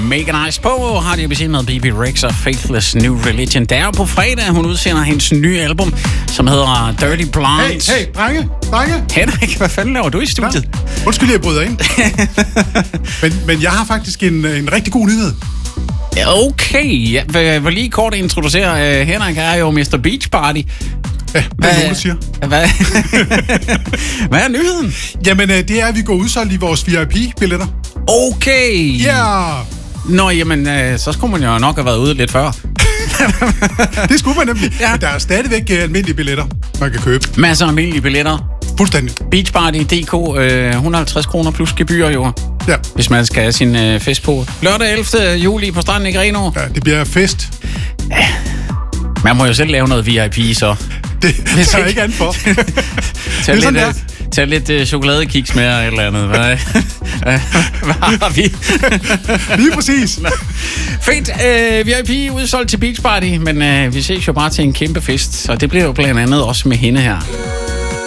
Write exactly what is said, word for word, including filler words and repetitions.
Make It Nice på Radio A B C med B B Rex og Faithless New Religion. Det er jo på fredag, hun udsender hendes nye album, som hedder Dirty Blonde. Hey, hey, drenge, drenge. Henrik, hvad fanden laver du i studiet? Ja. Undskyld, jeg bryder ind. men, men jeg har faktisk en, en rigtig god nyhed. Okay, jeg vil lige kort introducere. Uh, Henrik er jo mister Beach Party. Ja, hvad er nogen, der siger? Hvad, hvad er nyheden? Jamen, det er, at vi går udsolgt i vores V I P-billetter. Okay. Ja. Yeah. Nå, jamen, øh, så skulle man jo nok have været ude lidt før. Det skulle man nemlig. Ja. Men der er stadigvæk uh, almindelige billetter, man kan købe. Masser af almindelige billetter. Fuldstændig. Beachparty punktum d k, øh, et hundrede og halvtreds kroner plus gebyr jo. Ja. Hvis man skal have sin øh, fest på. Lørdag ellevte juli på stranden i Grenaa. Ja, det bliver fest. Ja. Man må jo selv lave noget V I P, så. Det, det er jeg ikke an for. Tag lidt, uh, tag lidt uh, chokoladekiks med eller et eller andet. Hvad, hvad har vi? Lige præcis. Fint. Uh, V I P udsolgt til Beach Party, men uh, vi ses jo bare til en kæmpe fest. Så det bliver jo blandt andet også med hende her.